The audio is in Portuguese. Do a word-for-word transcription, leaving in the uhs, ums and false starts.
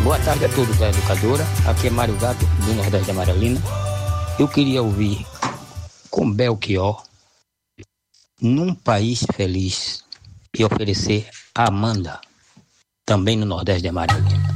Boa tarde a todos da Educadora. Aqui é Mário Gato, do Nordeste da Amarelina. Eu queria ouvir com Belchior, Num País Feliz, e oferecer a Amanda, também no Nordeste da Amarelina.